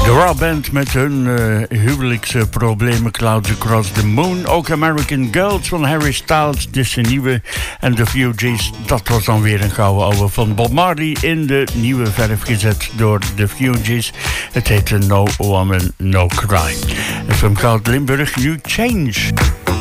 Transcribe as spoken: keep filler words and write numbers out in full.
Raw Band met hun uh, huwelijksproblemen, Clouds Across the Moon. Ook American Girls van Harry Styles, dit is een nieuwe. En The Fugees, dat was dan weer een gouden ouwe van Bob Marley in de nieuwe verf gezet door The Fugees. Het heette No Woman, No Cry. En van Goud Limburg, New Change.